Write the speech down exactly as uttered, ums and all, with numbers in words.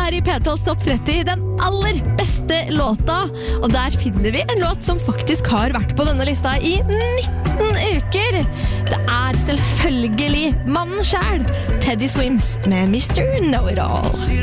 her i P tolv Topp tretti den aller beste låta. Og der finner vi en låt som faktisk har vært på denne lista i nitten uker. Det er selvfølgelig mannen selv, Teddy Swims med mister Know-It-All.